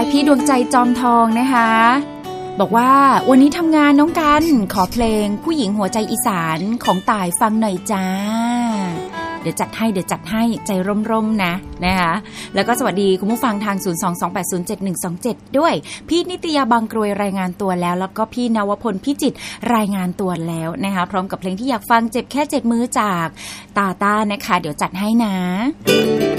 พี่ดวงใจจอมทองนะคะบอกว่าวันนี้ทำงานน้องกันขอเพลงผู้หญิงหัวใจอีสานของต่ายฟังหน่อยจ้าเดี๋ยวจัดให้ใจร่มๆนะคะแล้วก็สวัสดีคุณผู้ฟังทาง 022807127 ด้วยพี่นิตยาบางกรวยรายงานตัวแล้วก็พี่นวพลพิจิตรรายงานตัวแล้วนะคะพร้อมกับเพลงที่อยากฟังเจ็บแค่7มื้อจากตาต้านะคะเดี๋ยวจัดให้นะ